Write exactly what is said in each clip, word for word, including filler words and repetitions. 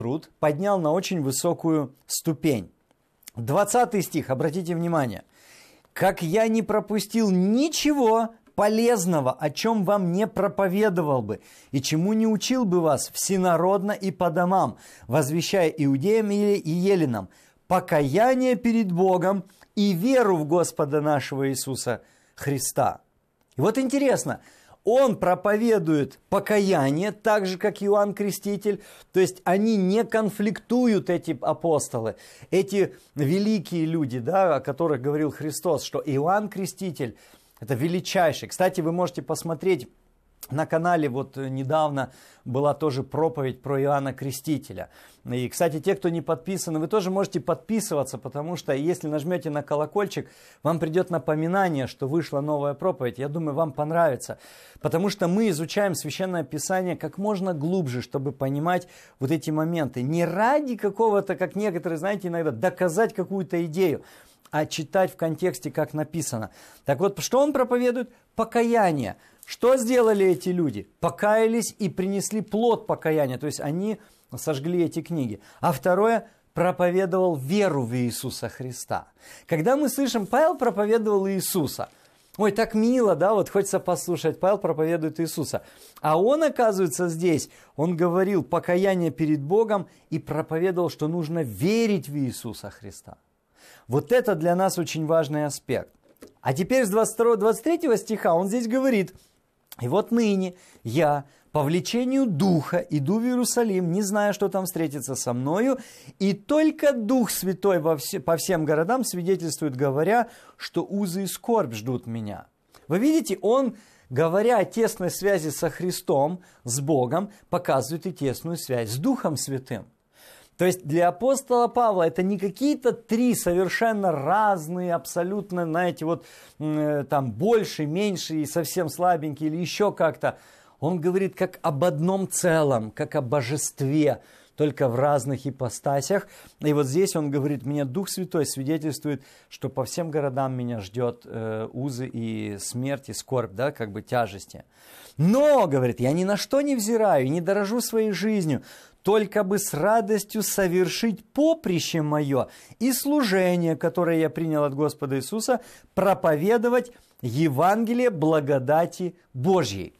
труд поднял на очень высокую ступень. двадцатый стих, обратите внимание. «Как я не пропустил ничего полезного, о чем вам не проповедовал бы, и чему не учил бы вас всенародно и по домам, возвещая иудеям и еленам, покаяние перед Богом и веру в Господа нашего Иисуса Христа». И вот интересно, он проповедует покаяние, так же, как Иоанн Креститель. То есть они не конфликтуют, эти апостолы, эти великие люди, да, о которых говорил Христос, что Иоанн Креститель – это величайший. Кстати, вы можете посмотреть на канале, вот недавно была тоже проповедь про Иоанна Крестителя. И, кстати, те, кто не подписаны, вы тоже можете подписываться, потому что если нажмете на колокольчик, вам придет напоминание, что вышла новая проповедь. Я думаю, вам понравится, потому что мы изучаем Священное Писание как можно глубже, чтобы понимать вот эти моменты. Не ради какого-то, как некоторые, знаете, иногда доказать какую-то идею, а читать в контексте, как написано. Так вот, что он проповедует? Покаяние. Что сделали эти люди? Покаялись и принесли плод покаяния, то есть они сожгли эти книги. А второе, проповедовал веру в Иисуса Христа. Когда мы слышим, Павел проповедовал Иисуса, ой, так мило, да, вот хочется послушать, Павел проповедует Иисуса. А он, оказывается, здесь, он говорил покаяние перед Богом и проповедовал, что нужно верить в Иисуса Христа. Вот это для нас очень важный аспект. А теперь с двадцать второго двадцать третьего стиха он здесь говорит: «И вот ныне я по влечению Духа иду в Иерусалим, не зная, что там встретится со мною, и только Дух Святой во все, по всем городам свидетельствует, говоря, что узы и скорбь ждут меня». Вы видите, он, говоря о тесной связи со Христом, с Богом, показывает и тесную связь с Духом Святым. То есть для апостола Павла это не какие-то три совершенно разные, абсолютно, знаете, вот э, там больше, меньше и совсем слабенькие или еще как-то. Он говорит как об одном целом, как о божестве, только в разных ипостасях. И вот здесь он говорит: мне Дух Святой свидетельствует, что по всем городам меня ждет э, узы и смерть, и скорбь, да, как бы тяжести. Но, говорит, я ни на что не взираю, не дорожу своей жизнью, только бы с радостью совершить поприще мое и служение, которое я принял от Господа Иисуса, проповедовать Евангелие благодати Божьей.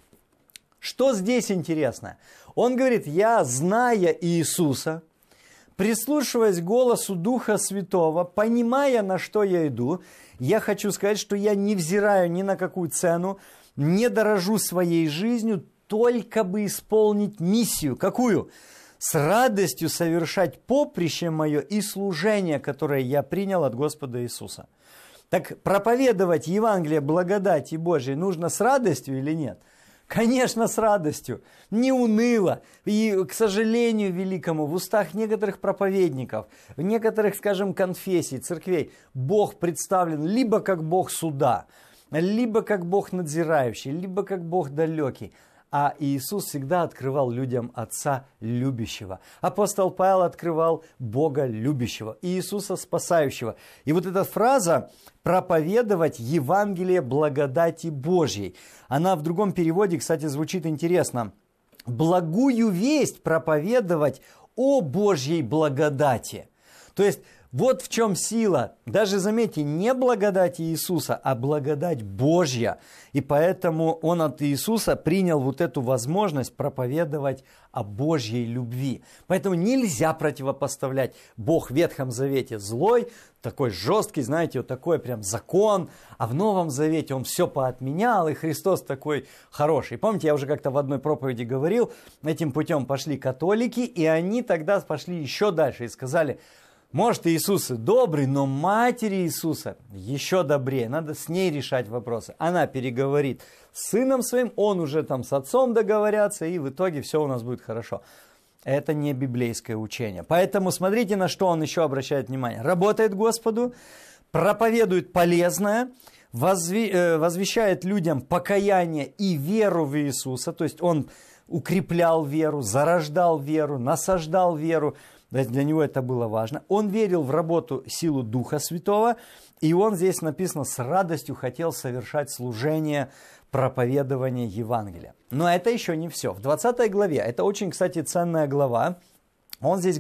Что здесь интересно? Он говорит: я, зная Иисуса, прислушиваясь к голосу Духа Святого, понимая, на что я иду, я хочу сказать, что я не взираю ни на какую цену, не дорожу своей жизнью, только бы исполнить миссию. Какую? С радостью совершать поприще мое и служение, которое я принял от Господа Иисуса. Так проповедовать Евангелие благодати Божией нужно с радостью или нет? Конечно, с радостью, не уныло. И, к сожалению великому, в устах некоторых проповедников, в некоторых, скажем, конфессий, церквей, Бог представлен либо как Бог суда, либо как Бог надзирающий, либо как Бог далекий. А Иисус всегда открывал людям Отца любящего. Апостол Павел открывал Бога любящего, Иисуса спасающего. И вот эта фраза «проповедовать Евангелие благодати Божьей», она в другом переводе, кстати, звучит интересно. «Благую весть проповедовать о Божьей благодати». То есть вот в чем сила. Даже, заметьте, не благодать Иисуса, а благодать Божья. И поэтому он от Иисуса принял вот эту возможность проповедовать о Божьей любви. Поэтому нельзя противопоставлять Бог в Ветхом Завете злой, такой жесткий, знаете, вот такой прям закон, а в Новом Завете он все поотменял, и Христос такой хороший. Помните, я уже как-то в одной проповеди говорил, этим путем пошли католики, и они тогда пошли еще дальше и сказали: может, Иисус и добрый, но матери Иисуса еще добрее. Надо с ней решать вопросы. Она переговорит с сыном своим, он уже там с отцом договорятся, и в итоге все у нас будет хорошо. Это не библейское учение. Поэтому смотрите, на что он еще обращает внимание. Работает Господу, проповедует полезное, возвещает людям покаяние и веру в Иисуса. То есть он укреплял веру, зарождал веру, насаждал веру. Для него это было важно. Он верил в работу, силу Духа Святого, и он, здесь написано, с радостью хотел совершать служение проповедования Евангелия. Но это еще не все. В двадцатой главе, это очень, кстати, ценная глава, Он здесь